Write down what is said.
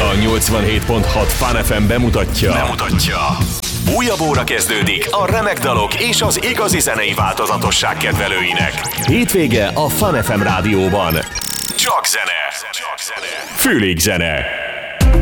A 87.6 Fun FM bemutatja. Újabb óra kezdődik a remek dalok és az igazi zenei változatosság kedvelőinek. Hétvége a Fun FM rádióban. Csak zene. Fülig zene.